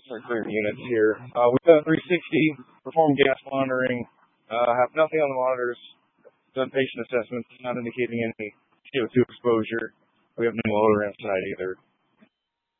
clear units here. We've done 360, performed gas monitoring, have nothing on the monitors, done patient assessments, not indicating any CO2 exposure. We have no odor inside either.